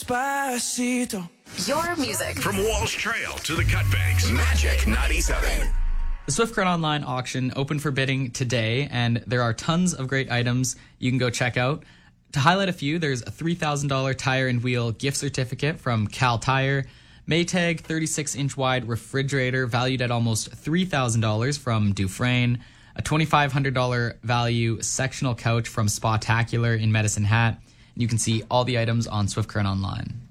Despacito. Your music. From Walsh Trail to the Cutbanks. Magic 97. The Swift Current Online auction opened for bidding today, and there are tons of great items you can go check out. To highlight a few, there's a $3,000 tire and wheel gift certificate from Cal Tire, Maytag 36-inch wide refrigerator valued at almost $3,000 from Dufresne, a $2,500 value sectional couch from Spatacular in Medicine Hat. And you can see all the items on Swift Current Online.